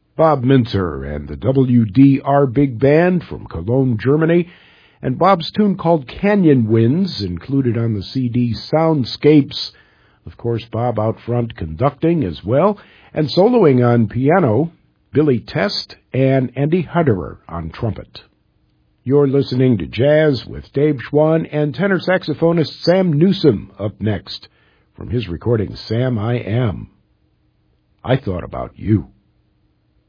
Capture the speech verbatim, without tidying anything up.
Bob Mintzer and the W D R Big Band from Cologne, Germany, and Bob's tune called Canyon Winds, included on the C D Soundscapes. Of course, Bob out front conducting as well, and soloing on piano, Billy Test and Andy Hunterer on trumpet. You're listening to Jazz with Dave Schwann and tenor saxophonist Sam Newsom up next. From his recording, Sam I Am. I Thought About You.